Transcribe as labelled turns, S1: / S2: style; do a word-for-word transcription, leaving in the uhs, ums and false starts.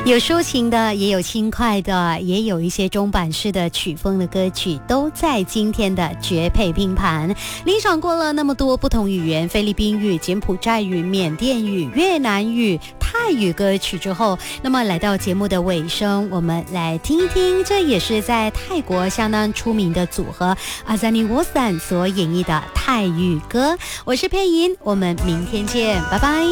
S1: 有抒情的，也有轻快的，也有一些中版式的曲风的歌曲，都在今天的绝配拼盘。欣赏过了那么多不同语言，菲律宾语、柬埔寨语、缅甸语、越南语、泰语歌曲之后，那么来到节目的尾声，我们来听一听，这也是在泰国相当出名的组合阿扎尼沃森所演绎的泰语歌。我是佩莹，我们明天见，拜拜。